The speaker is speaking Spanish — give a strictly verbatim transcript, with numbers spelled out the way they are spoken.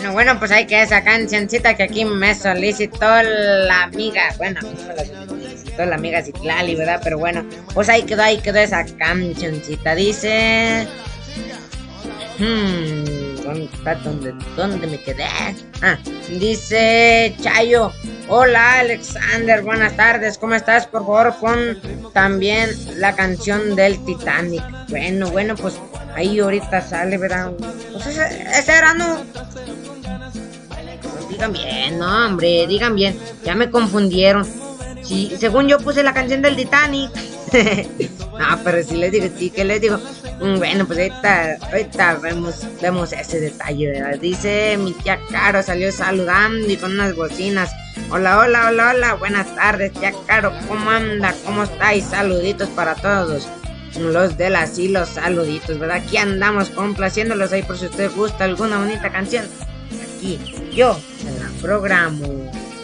Bueno, bueno, pues hay que esa cancioncita que aquí me solicitó la amiga. Bueno, no la solicitó la amiga Citlali, ¿verdad? Pero bueno, pues ahí quedó, ahí quedó esa cancioncita. Dice... Hmm, ¿dónde está? ¿Dónde, dónde me quedé? Ah, dice Chayo. Hola Alexander, buenas tardes, ¿cómo estás? Por favor, pon también la canción del Titanic. Bueno, bueno, pues ahí ahorita sale, ¿verdad? Pues ese, ese era, ¿no? Pues digan bien, no, hombre, digan bien. Ya me confundieron. Sí, según yo puse la canción del Titanic. No, pero si les digo, sí, ¿qué les digo? Bueno, pues ahorita, ahorita vemos, vemos ese detalle, ¿verdad? Dice mi tía Caro, salió saludando y con unas bocinas. Hola, hola, hola, hola, buenas tardes, tía Caro, ¿cómo anda? ¿Cómo estáis? Saluditos para todos los del asilo, saluditos, ¿verdad? Aquí andamos complaciéndolos ahí por si usted gusta alguna bonita canción. Aquí, yo, se la programo.